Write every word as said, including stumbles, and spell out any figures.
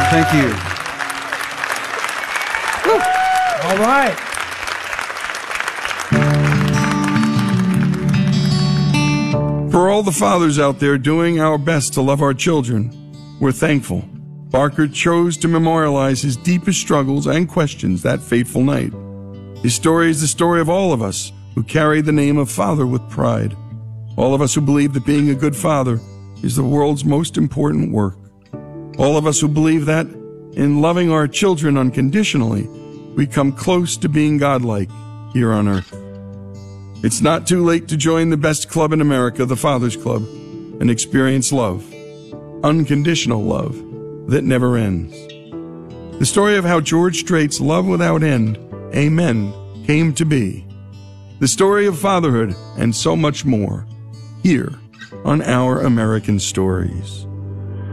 Thank you. Woo. All right. For all the fathers out there doing our best to love our children, we're thankful. Barker chose to memorialize his deepest struggles and questions that fateful night. His story is the story of all of us who carry the name of father with pride. All of us who believe that being a good father is the world's most important work. All of us who believe that in loving our children unconditionally, we come close to being godlike here on earth. It's not too late to join the best club in America, the Father's Club, and experience love, unconditional love that never ends. The story of how George Strait's love without end, amen, came to be. The story of fatherhood and so much more, here on Our American Stories.